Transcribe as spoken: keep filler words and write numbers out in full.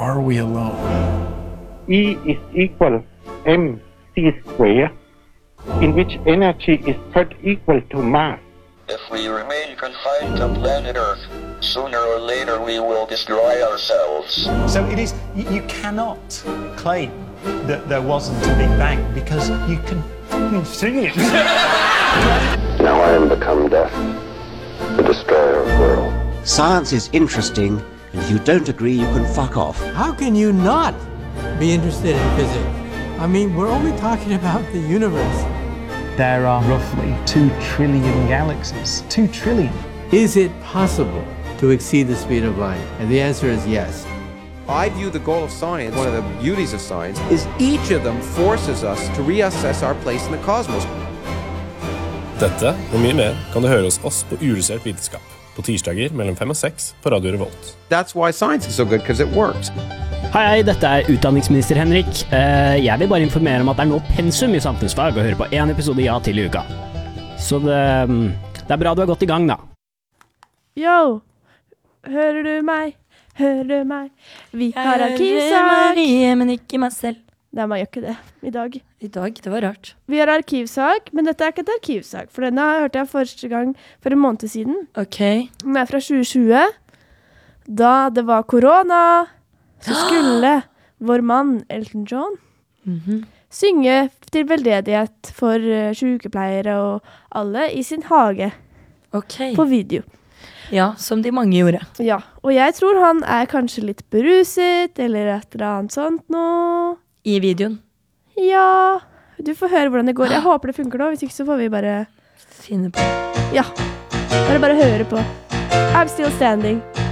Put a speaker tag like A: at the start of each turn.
A: are we alone?
B: E is equal mc square, in which energy is third equal to mass.
C: If we remain confined to planet Earth, sooner or later we will destroy ourselves.
D: So it is, you, you cannot claim that there wasn't a Big Bang because you can see it.
E: Now I am become death, the destroyer of worlds.
F: Science is interesting, and if you don't agree, you can fuck off.
G: How can you not be interested in physics? I mean, we're only talking about the universe.
A: There are roughly two trillion galaxies. Two trillion.
G: Is it possible to exceed the speed of light? And the answer is yes.
H: I view the goal of science, one of the beauties of science, is each of them forces us to reassess our place in the cosmos.
I: Dette og mye mer kan du høre hos oss på Uillustrert vitenskap. På tirsdager mellom fem og seks på Radio Revolt.
H: That's why science is so good, because it works.
J: Hei, hei, dette er utdanningsminister Henrik. Jeg vil bare informere om at det er nå pensum i samfunnsfag å høre på en episode ja til i uka. Så det, det er bra du har gått i gang da.
K: Yo, hører du meg? Hører du meg? Vi har arkivsak.
L: Marie, men ikke meg selv.
K: Nei, man gjør ikke det i dag.
L: I dag, det var rart.
K: Vi har arkivsak, men dette er ikke et arkivsak, for denne hørte jeg første gang for en måned siden.
L: Ok.
K: Den er fra tjue tjue, da det var korona, så skulle vår mann, Elton John,
L: mm-hmm.
K: synge til veldedighet for sykepleiere og alle i sin hage.
L: Ok.
K: På video.
L: Ja, som de mange gjorde.
K: Ja, og jeg tror han er kanskje litt beruset, eller et eller annet sånt nå.
L: I videoen?
K: Ja, du får høre hvordan det går. Jeg håper det funker nå, hvis ikke så får vi bare...
L: Finne på.
K: Ja, bare bare høre på. I'm still standing.